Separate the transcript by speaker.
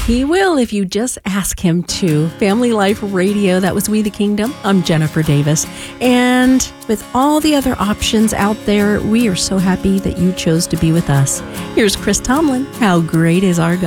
Speaker 1: He will if you just ask him to. Family Life Radio, that was We the Kingdom. I'm Jennifer Davis. And with all the other options out there, we are so happy that you chose to be with us. Here's Chris Tomlin. How great is our God?